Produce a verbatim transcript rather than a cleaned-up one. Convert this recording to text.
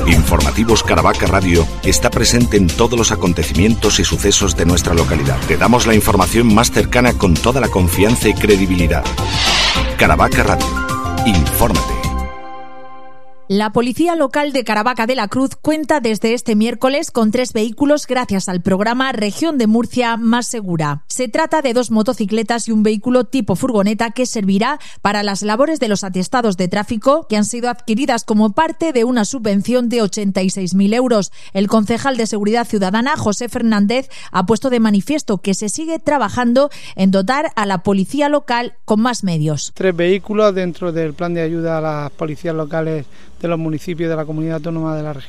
Informativos Caravaca Radio está presente en todos los acontecimientos y sucesos de nuestra localidad. Te damos la información más cercana con toda la confianza y credibilidad. Caravaca Radio. Infórmate. La Policía Local de Caravaca de la Cruz cuenta desde este miércoles con tres vehículos gracias al programa Región de Murcia Más Segura. Se trata de dos motocicletas y un vehículo tipo furgoneta que servirá para las labores de los atestados de tráfico que han sido adquiridas como parte de una subvención de ochenta y seis mil euros. El concejal de Seguridad Ciudadana, José Fernández, ha puesto de manifiesto que se sigue trabajando en dotar a la Policía Local con más medios. Tres vehículos dentro del plan de ayuda a las policías locales de los municipios de la Comunidad Autónoma de la Región